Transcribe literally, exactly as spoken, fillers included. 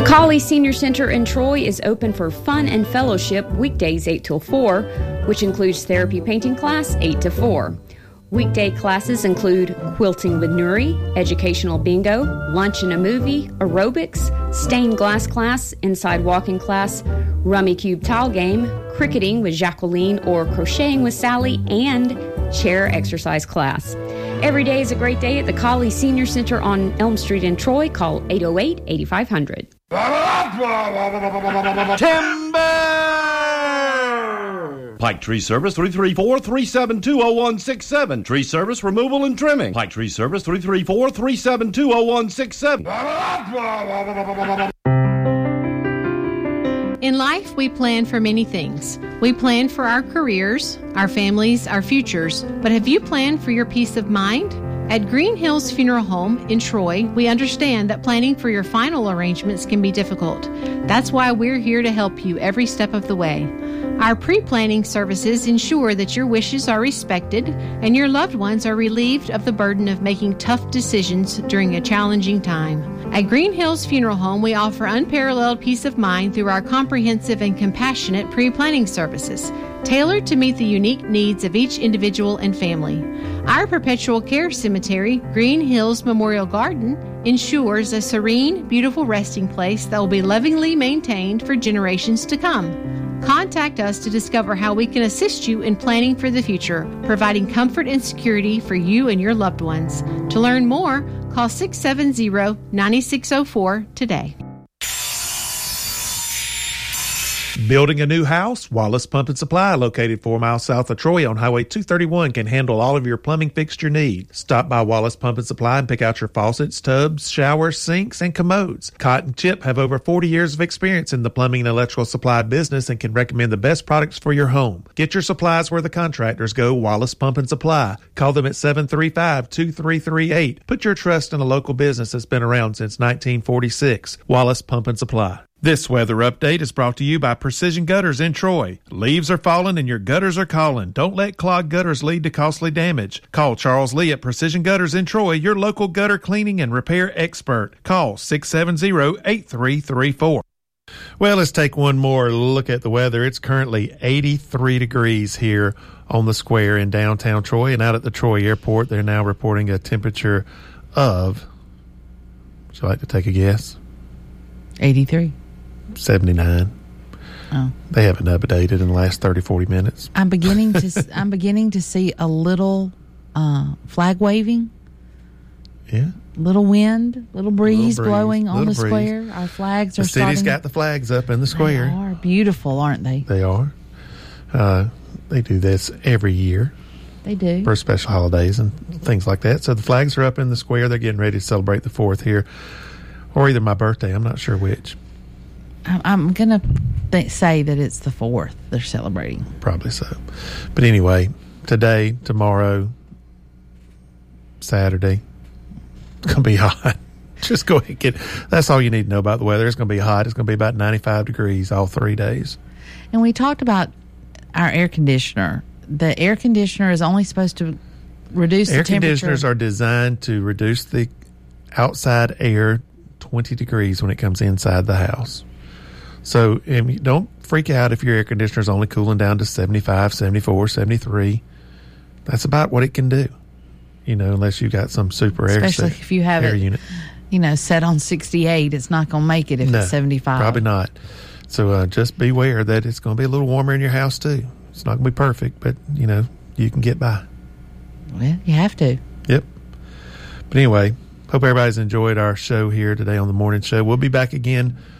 Colley Senior Center in Troy is open for fun and fellowship weekdays eight till four, which includes therapy painting class eight to four. Weekday classes include quilting with Nuri, educational bingo, lunch and a movie, aerobics, stained glass class, inside walking class, rummy cube tile game, cricketing with Jacqueline or crocheting with Sally, and chair exercise class. Every day is a great day at the Colley Senior Center on Elm Street in Troy. Call eight oh eight, eighty-five hundred. Timber! Pike Tree Service, three three four, three seven two, oh one six seven. Tree Service, removal and trimming. Pike Tree Service, three three four, three seven two, oh one six seven. In life, we plan for many things. We plan for our careers, our families, our futures. But have you planned for your peace of mind? At Green Hills Funeral Home in Troy, we understand that planning for your final arrangements can be difficult. That's why we're here to help you every step of the way. Our pre-planning services ensure that your wishes are respected and your loved ones are relieved of the burden of making tough decisions during a challenging time. At Green Hills Funeral Home, we offer unparalleled peace of mind through our comprehensive and compassionate pre-planning services, tailored to meet the unique needs of each individual and family. Our perpetual care cemetery, Green Hills Memorial Garden, ensures a serene, beautiful resting place that will be lovingly maintained for generations to come. Contact us to discover how we can assist you in planning for the future, providing comfort and security for you and your loved ones. To learn more, call six seven zero, nine six zero four today. Building a new house? Wallace Pump and Supply, located four miles south of Troy on Highway two thirty-one, can handle all of your plumbing fixture needs. Stop by Wallace Pump and Supply and pick out your faucets, tubs, showers, sinks, and commodes. Cott and Chip have over forty years of experience in the plumbing and electrical supply business and can recommend the best products for your home. Get your supplies where the contractors go. Wallace Pump and Supply. Call them at seven three five, two three three eight. Put your trust in a local business that's been around since nineteen forty-six. Wallace Pump and Supply. This weather update is brought to you by Precision Gutters in Troy. Leaves are falling and your gutters are calling. Don't let clogged gutters lead to costly damage. Call Charles Lee at Precision Gutters in Troy, your local gutter cleaning and repair expert. Call six seven zero, eight three three four. Well, let's take one more look at the weather. It's currently eighty-three degrees here on the square in downtown Troy, and out at the Troy Airport, they're now reporting a temperature of, would you like to take a guess? eighty-three. seventy-nine. Oh. They haven't updated in the last thirty, forty minutes. I'm beginning to I'm beginning to see a little uh, flag waving. Yeah. Little wind, little breeze, little breeze blowing on the breeze. square. Our flags are the city's starting. got the flags up in the square. They are beautiful, aren't they? They are. Uh, they do this every year. They do. For special holidays and things like that. So the flags are up in the square. They're getting ready to celebrate the fourth here. Or either my birthday. I'm not sure which. I'm going to th- say that it's the fourth they're celebrating. Probably so. But anyway, today, tomorrow, Saturday, it's going to be hot. Just go ahead and get, that's all you need to know about the weather. It's going to be hot. It's going to be about ninety-five degrees all three days. And we talked about our air conditioner. The air conditioner is only supposed to reduce air the temperature. Air conditioners are designed to reduce the outside air twenty degrees when it comes inside the house. So um, don't freak out if your air conditioner is only cooling down to seventy-five, seventy-four, seventy-three. That's about what it can do, you know, unless you've got some super Especially air Especially if you have air it, unit. you know, set on sixty-eight. It's not going to make it if no, it's seventy-five. Probably not. So uh, just beware that it's going to be a little warmer in your house, too. It's not going to be perfect, but, you know, you can get by. Well, you have to. Yep. But anyway, hope everybody's enjoyed our show here today on the morning show. We'll be back again